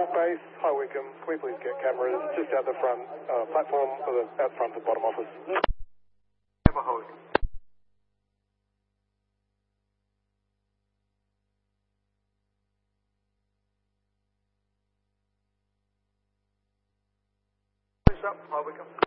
Base, hi Wickham. Can we please get cameras just out the front platform, or out front of the bottom office? Have a hold. Up, hi Wickham.